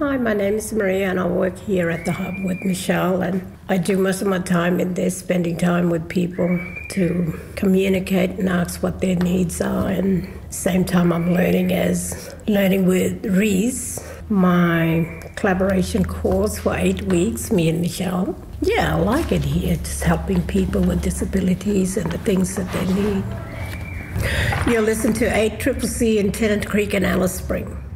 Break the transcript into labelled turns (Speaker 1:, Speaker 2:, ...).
Speaker 1: Hi, my name is Maria and I work here at the Hub with Michelle, and I do most of my time in there spending time with people to communicate and ask what their needs are, and at the same time I'm learning with Reese, my collaboration course for 8 weeks, me and Michelle. Yeah, I like it here, just helping people with disabilities and the things that they need. You'll listen to 8CCC in Tennant Creek and Alice Spring.